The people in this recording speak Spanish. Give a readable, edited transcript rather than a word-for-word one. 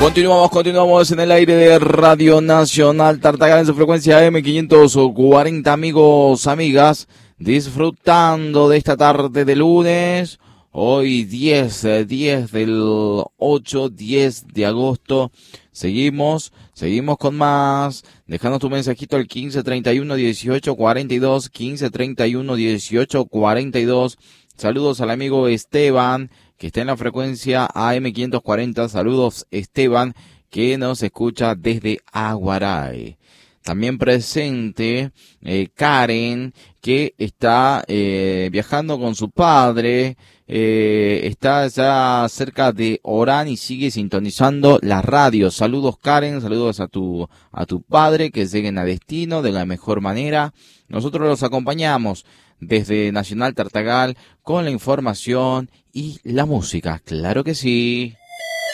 Continuamos en el aire de Radio Nacional Tartagal en su frecuencia AM540, amigos, amigas, disfrutando de esta tarde de lunes, hoy 10 del 10 de agosto, seguimos con más, dejando tu mensajito al 1531-1842, 1531-1842, saludos al amigo Esteban, que está en la frecuencia AM540. Saludos, Esteban, que nos escucha desde Aguaray. También presente Karen, que está viajando con su padre, está ya cerca de Orán y sigue sintonizando la radio. Saludos, Karen, saludos a tu padre, que lleguen a destino de la mejor manera. Nosotros los acompañamos desde Nacional Tartagal con la información y la música, claro que sí.